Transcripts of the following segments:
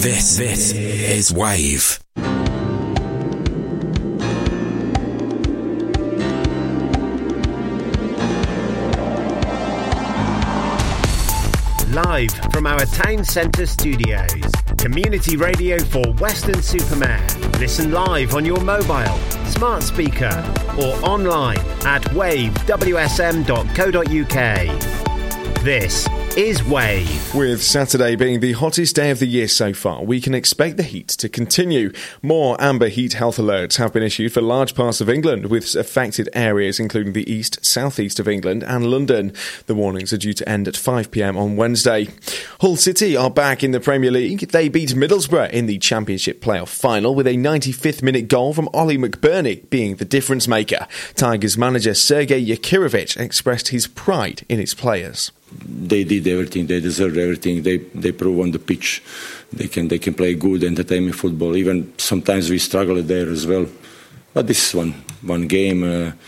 This is Wave. Live from our town centre studios, community radio for Weston-super-Mare. Listen live on your mobile, smart speaker or online at wavewsm.co.uk. This is Wave. With Saturday being the hottest day of the year so far, we can expect the heat to continue. More amber heat health alerts have been issued for large parts of England, with affected areas including the east, southeast of England and London. The warnings are due to end at 5 p.m. on Wednesday. Hull City are back in the Premier League. They beat Middlesbrough in the Championship playoff final, with a 95th minute goal from Ollie McBurney being the difference maker. Tigers manager Sergei Yakirovich expressed his pride in his players. They did everything. They deserved everything. They prove on the pitch. They can play good, entertaining football. Even sometimes we struggle there as well. But this is one game,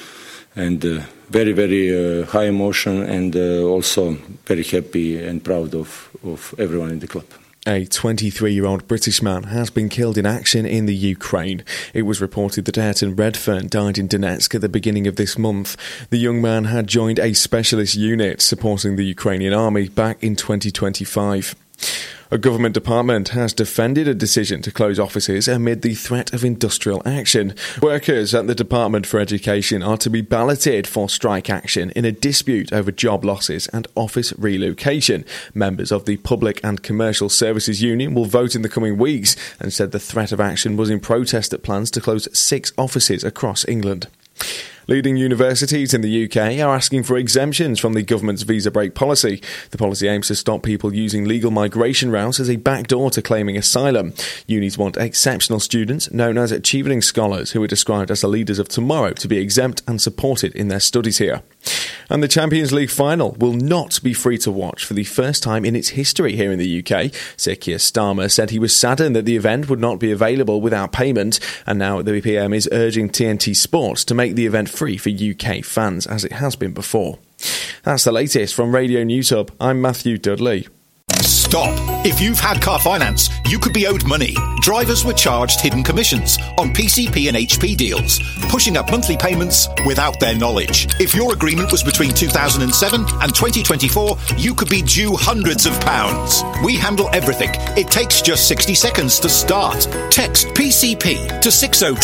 and very, very high emotion, and also very happy and proud of everyone in the club. A 23-year-old British man has been killed in action in the Ukraine. It was reported that Ayrton Redfern died in Donetsk at the beginning of this month. The young man had joined a specialist unit supporting the Ukrainian army back in 2025. A government department has defended a decision to close offices amid the threat of industrial action. Workers at the Department for Education are to be balloted for strike action in a dispute over job losses and office relocation. Members of the Public and Commercial Services Union will vote in the coming weeks and said the threat of action was in protest at plans to close 6 offices across England. Leading universities in the UK are asking for exemptions from the government's visa break policy. The policy aims to stop people using legal migration routes as a backdoor to claiming asylum. Unis want exceptional students, known as achieving scholars, who are described as the leaders of tomorrow, to be exempt and supported in their studies here. And the Champions League final will not be free to watch for the first time in its history here in the UK. Sir Keir Starmer said he was saddened that the event would not be available without payment, and now the PM is urging TNT Sports to make the event free for UK fans, as it has been before. That's the latest from Radio News Hub. I'm Matthew Dudley. Stop. If you've had car finance, you could be owed money. Drivers were charged hidden commissions on PCP and HP deals, pushing up monthly payments without their knowledge. If your agreement was between 2007 and 2024, you could be due hundreds of pounds. We handle everything. It takes just 60 seconds to start. Text PCP to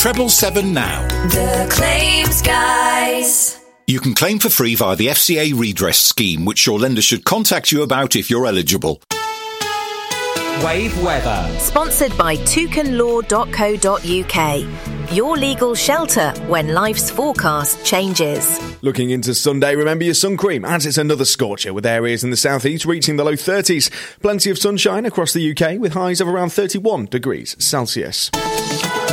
60777 now. The Claims Guys. You can claim for free via the FCA redress scheme, which your lender should contact you about if you're eligible. Wave weather. Sponsored by toucanlaw.co.uk. Your legal shelter when life's forecast changes. Looking into Sunday, remember your sun cream, as it's another scorcher, with areas in the southeast reaching the low 30s. Plenty of sunshine across the UK, with highs of around 31 degrees Celsius.